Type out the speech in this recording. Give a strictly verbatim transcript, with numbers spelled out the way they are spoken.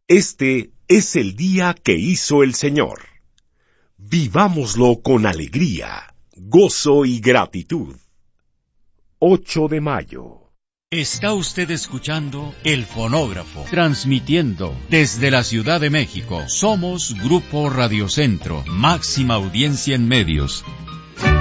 Este es el día que hizo el Señor. Vivámoslo con alegría, gozo y gratitud. ocho de mayo. Está usted escuchando El Fonógrafo, transmitiendo desde la Ciudad de México. Somos Grupo Radio Centro, máxima audiencia en medios.